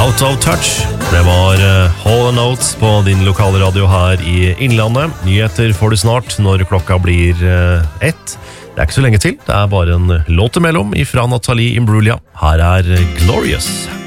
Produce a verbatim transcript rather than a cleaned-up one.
Out of Touch. Det var uh, Hall and Oates på din lokale radio her i Innlandet. Nyheter får du snart når klokka blir uh, ett. Det er ikke så lenge til. Det er bare en låt imellom ifra Natalie Imbruglia. Her er Glorious.